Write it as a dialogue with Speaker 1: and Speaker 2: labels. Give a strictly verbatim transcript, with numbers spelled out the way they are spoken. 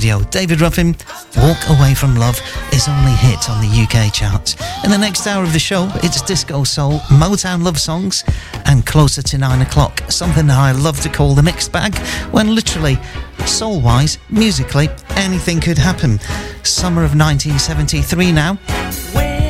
Speaker 1: radio. David Ruffin, Walk Away From Love, is only hit on the U K charts. In the next hour of the show, it's disco soul, Motown love songs, and closer to nine o'clock, something that I love to call the mixed bag, when literally, soul-wise, musically, anything could happen. Summer of nineteen seventy-three now,